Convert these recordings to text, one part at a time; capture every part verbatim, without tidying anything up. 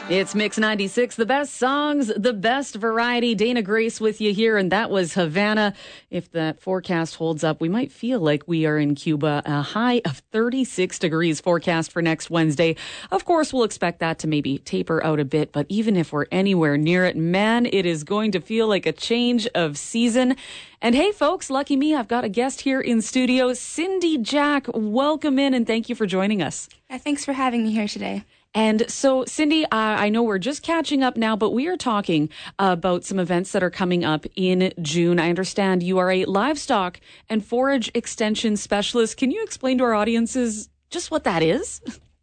It's Mix ninety-six, the best songs, the best variety. Dana Grace with you here, and that was Havana. If that forecast holds up, we might feel like we are in Cuba. A high of thirty-six degrees forecast for next Wednesday. Of course, we'll expect that to maybe taper out a bit, but even if we're anywhere near it, man, it is going to feel like a change of season. And hey, folks, lucky me, I've got a guest here in studio, Cindy Jack. Welcome in, and thank you for joining us. Uh, thanks for having me here today. And so, Cindy, uh, I know we're just catching up now, but we are talking uh, about some events that are coming up in June. I understand you are a livestock and forage extension specialist. Can you explain to our audiences just what that is?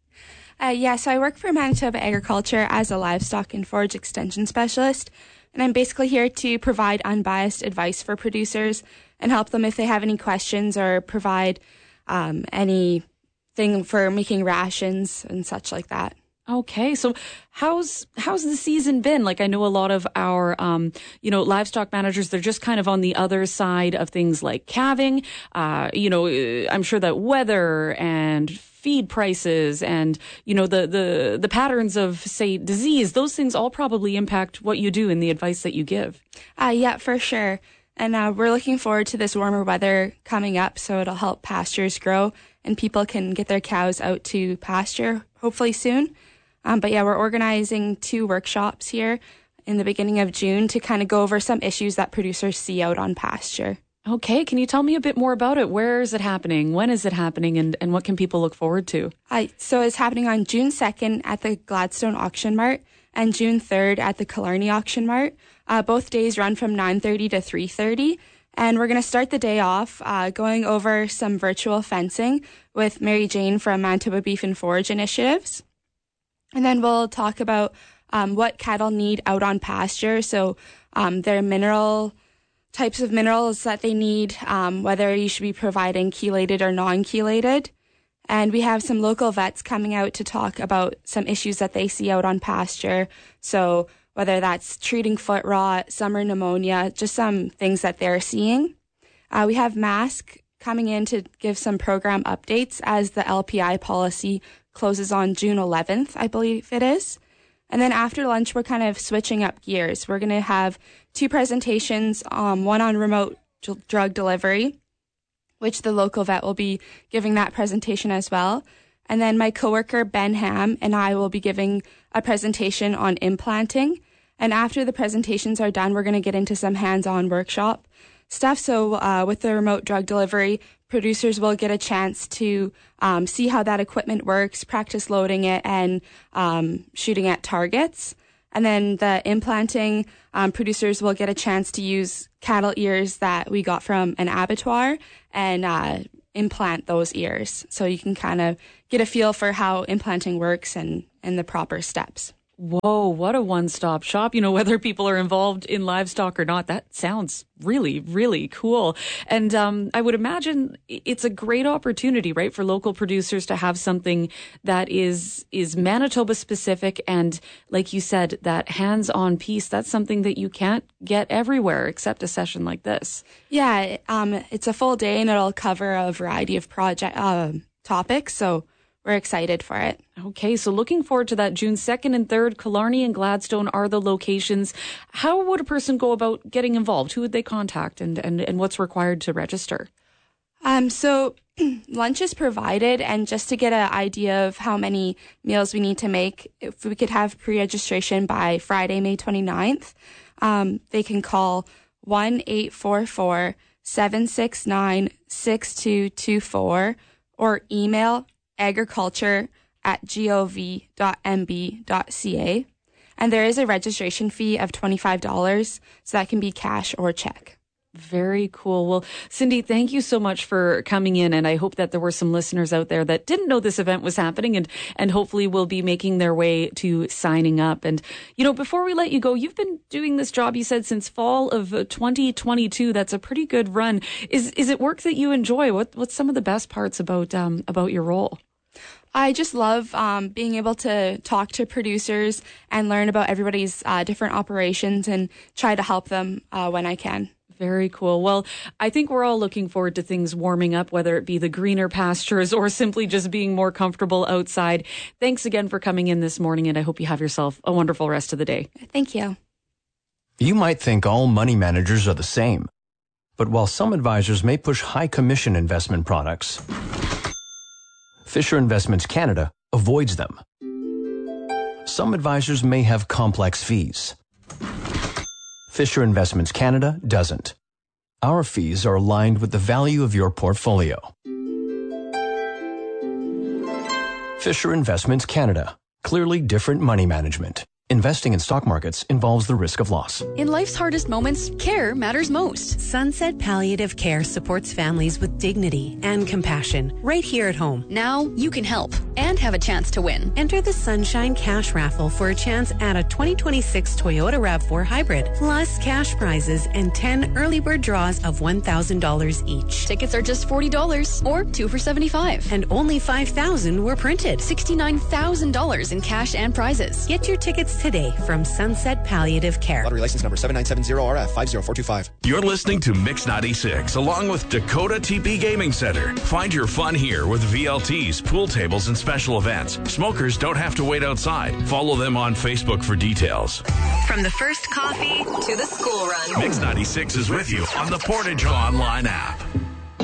Uh, yeah, so I work for Manitoba Agriculture as a livestock and forage extension specialist, and I'm basically here to provide unbiased advice for producers and help them if they have any questions or provide um, any thing for making rations and such like that. Okay, so how's how's the season been? Like, I know a lot of our, um, you know, livestock managers, they're just kind of on the other side of things like calving. Uh, you know, I'm sure that weather and feed prices and, you know, the, the, the patterns of, say, disease, those things all probably impact what you do and the advice that you give. Uh, yeah, for sure. And uh, we're looking forward to this warmer weather coming up, so it'll help pastures grow and people can get their cows out to pasture hopefully soon. Um, but yeah, we're organizing two workshops here in the beginning of June to kind of go over some issues that producers see out on pasture. Okay, can you tell me a bit more about it? Where is it happening? When is it happening? And, and what can people look forward to? Uh, so it's happening on June second at the Gladstone Auction Mart and June third at the Killarney Auction Mart. Uh, both days run from nine thirty to three thirty. And we're going to start the day off uh, going over some virtual fencing with Mary Jane from Manitoba Beef and Forage Initiatives. And then we'll talk about um, what cattle need out on pasture. So um, their mineral types of minerals that they need, um, whether you should be providing chelated or non-chelated. And we have some local vets coming out to talk about some issues that they see out on pasture. So whether that's treating foot rot, summer pneumonia, just some things that they're seeing. Uh, we have Mask coming in to give some program updates as the L P I policy closes on June eleventh, I believe it is. And then after lunch, we're kind of switching up gears. We're going to have two presentations, um, one on remote d- drug delivery, which the local vet will be giving that presentation as well. And then my coworker, Ben Ham, and I will be giving a presentation on implanting. And after the presentations are done, we're going to get into some hands-on workshop stuff. So uh, with the remote drug delivery, producers will get a chance to um, see how that equipment works, practice loading it and um, shooting at targets. And then the implanting, um, producers will get a chance to use cattle ears that we got from an abattoir and uh, implant those ears. So you can kind of get a feel for how implanting works and, and the proper steps. Whoa, what a one-stop shop. You know, whether people are involved in livestock or not, that sounds really, really cool. And um, I would imagine it's a great opportunity, right, for local producers to have something that is is Manitoba specific. And like you said, that hands-on piece, that's something that you can't get everywhere except a session like this. Yeah, um, it's a full day and it'll cover a variety of project uh, topics. So we're excited for it. Okay, so looking forward to that. June second and third, Killarney and Gladstone are the locations. How would a person go about getting involved? Who would they contact and, and, and what's required to register? Um, so lunch is provided, and just to get an idea of how many meals we need to make, if we could have pre-registration by Friday, May twenty-ninth, um, they can call one eight four four, seven six nine, six two two four or email agriculture at gov dot m b dot c a. And there is a registration fee of twenty-five dollars, so that can be cash or check. Very cool. Well, Cindy, thank you so much for coming in. And I hope that there were some listeners out there that didn't know this event was happening and, and hopefully will be making their way to signing up. And, you know, before we let you go, you've been doing this job, you said, since fall of twenty twenty-two. That's a pretty good run. Is is it work that you enjoy? What What's some of the best parts about um, about your role? I just love um, being able to talk to producers and learn about everybody's uh, different operations and try to help them uh, when I can. Very cool. Well, I think we're all looking forward to things warming up, whether it be the greener pastures or simply just being more comfortable outside. Thanks again for coming in this morning, and I hope you have yourself a wonderful rest of the day. Thank you. You might think all money managers are the same, but while some advisors may push high commission investment products, Fisher Investments Canada avoids them. Some advisors may have complex fees. Fisher Investments Canada doesn't. Our fees are aligned with the value of your portfolio. Fisher Investments Canada. Clearly different money management. Investing in stock markets involves the risk of loss. In life's hardest moments, care matters most. Sunset Palliative Care supports families with dignity and compassion right here at home. Now you can help and have a chance to win. Enter the Sunshine Cash Raffle for a chance at a twenty twenty-six Toyota RAV four Hybrid, plus cash prizes and ten early bird draws of one thousand dollars each. Tickets are just forty dollars or two for seventy-five dollars. And only five thousand were printed. sixty-nine thousand dollars in cash and prizes. Get your tickets today from Sunset Palliative Care. Lottery license number seven nine seven zero R F five zero four two five. You're listening to Mix ninety-six along with Dakota T P Gaming Center. Find your fun here with V L Ts, pool tables, and special events. Smokers don't have to wait outside. Follow them on Facebook for details. From the first coffee to the school run, Mix ninety-six is with you on the Portage Online app.